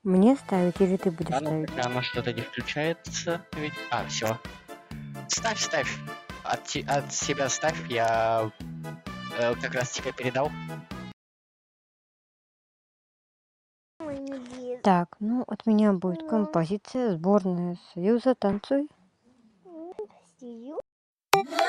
Мне ставить или ты будешь А ну ставить? пока оно что-то не включается. Ведь... А, все. Ставь, ставь. От себя ставь, я как раз тебе передал. Так, ну от меня будет композиция «Сборная Союза. Танцуй».